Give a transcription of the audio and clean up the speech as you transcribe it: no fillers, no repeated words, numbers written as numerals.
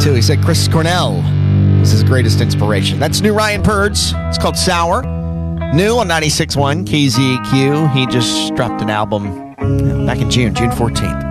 too. He said Chris Cornell was his greatest inspiration. That's new Ryan Purds. It's called Sour. New on 96.1 KZEQ. He just dropped an album back in June 14th.